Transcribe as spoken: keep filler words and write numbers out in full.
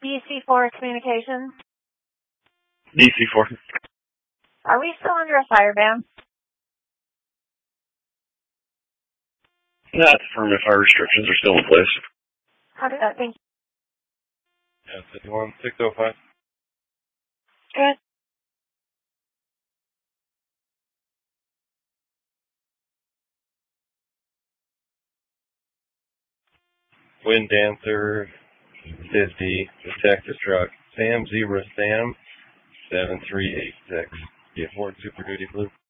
D C four Communications. D C four. Are we still under a fire ban? No, it's affirmative. Fire restrictions are still in place. How did that think? Yeah, fifty-one six oh five. Good. Wind Dancer fifty, detective truck, Sam Zebra Sam seven three eight six. Get Ford Super Duty Blue.